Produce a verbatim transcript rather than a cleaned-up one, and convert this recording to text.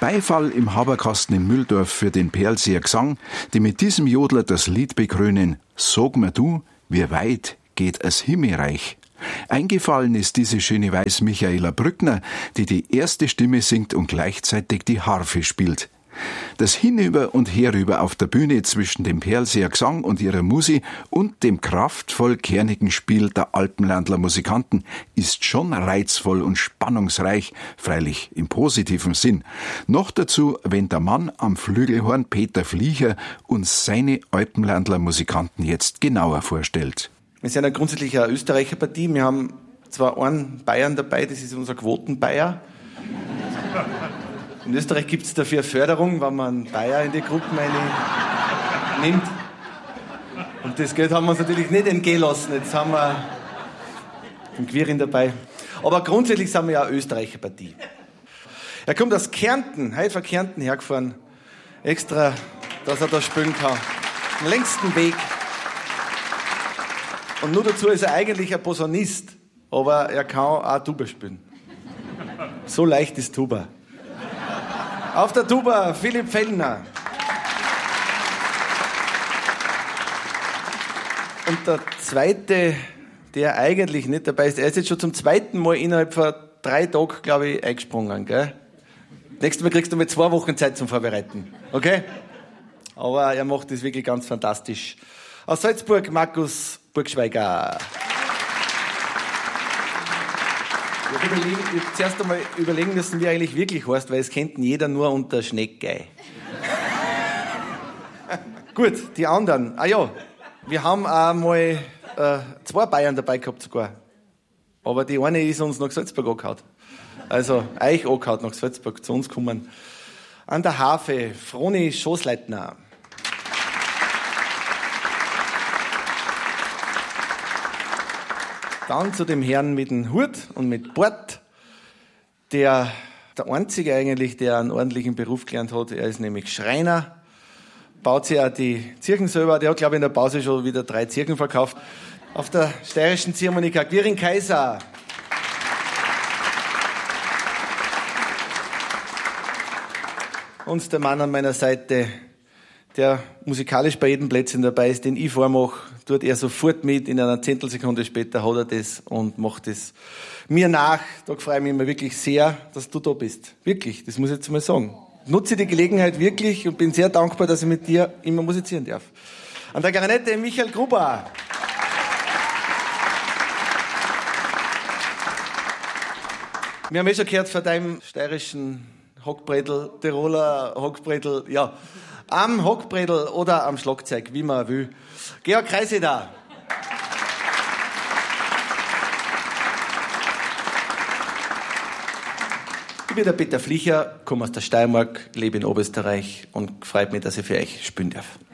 Beifall im Haberkasten in Mühldorf für den Perlseer Gesang, die mit diesem Jodler das Lied bekrönen Sog mir du, wie weit geht es Himmelreich. Eingefallen ist diese schöne Weiß Michaela Brückner, die die erste Stimme singt und gleichzeitig die Harfe spielt. Das Hinüber und Herüber auf der Bühne zwischen dem Perlseer Gesang und ihrer Musi und dem kraftvoll kernigen Spiel der Alpenländler Musikanten ist schon reizvoll und spannungsreich, freilich im positiven Sinn. Noch dazu, wenn der Mann am Flügelhorn Peter Fliecher uns seine Alpenländler Musikanten jetzt genauer vorstellt. Wir sind ja grundsätzlich eine Österreicher-Partie. Wir haben zwar einen Bayern dabei, das ist unser Quoten-Bayer. In Österreich gibt es dafür Förderung, wenn man einen Bayer in die Gruppen nimmt. Und das Geld haben wir uns natürlich nicht entgehen lassen. Jetzt haben wir einen Quirin dabei. Aber grundsätzlich sind wir ja eine Österreicher-Partie. Er kommt aus Kärnten, heute von Kärnten hergefahren. Extra, dass er da spielen kann. Den längsten Weg. Und nur dazu ist er eigentlich ein Posaunist. Aber er kann auch Tuba spielen. So leicht ist Tuba. Auf der Tuba Philipp Fellner. Und der zweite, der eigentlich nicht dabei ist, er ist jetzt schon zum zweiten Mal innerhalb von drei Tagen, glaube ich, eingesprungen. Gell? Nächstes Mal kriegst du mit zwei Wochen Zeit zum Vorbereiten. Okay? Aber er macht das wirklich ganz fantastisch. Aus Salzburg, Markus Burgschweiger. Ich habe hab zuerst einmal überlegen müssen, wie er eigentlich wirklich heißt, weil es kennt jeder nur unter Schneckgei. Gut, die anderen. Ah ja, wir haben auch mal äh, zwei Bayern dabei gehabt sogar. Aber die eine ist uns nach Salzburg angehauen. Also euch angehauen, nach Salzburg zu uns kommen. An der Harfe, Froni Schoßleitner. Dann zu dem Herrn mit dem Hut und mit Bart, der der Einzige eigentlich, der einen ordentlichen Beruf gelernt hat. Er ist nämlich Schreiner, baut sich auch die Zirken selber. Der hat, glaube ich, in der Pause schon wieder drei Zirken verkauft. Auf der steirischen Ziehharmonika Quirin Kaiser. Und der Mann an meiner Seite, der musikalisch bei jedem Plätzchen dabei ist, den ich vormache, tut er sofort mit. In einer Zehntelsekunde später hat er das und macht es mir nach. Da freue ich mich immer wirklich sehr, dass du da bist. Wirklich, das muss ich jetzt mal sagen. Nutze die Gelegenheit wirklich und bin sehr dankbar, dass ich mit dir immer musizieren darf. An der Klarinette Michael Gruber. Wir haben eh schon gehört von deinem steirischen Hockbredel, Tiroler Hockbredel, ja. Am Hockbredel oder am Schlagzeug, wie man will. Georg Kreiseder. Ich bin der Peter Fliecher, komme aus der Steiermark, lebe in Oberösterreich und freut mich, dass ich für euch spielen darf.